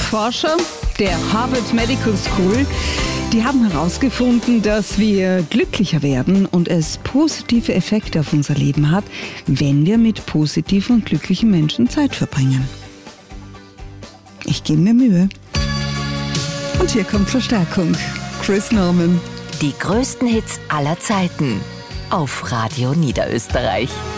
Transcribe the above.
Forscher der Harvard Medical School, die haben herausgefunden, dass wir glücklicher werden und es positive Effekte auf unser Leben hat, wenn wir mit positiven und glücklichen Menschen Zeit verbringen. Ich gebe mir Mühe. Und hier kommt Verstärkung. Chris Norman. Die größten Hits aller Zeiten auf Radio Niederösterreich.